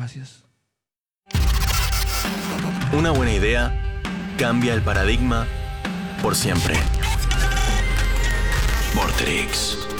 Gracias. Una buena idea cambia el paradigma por siempre. Vortrix.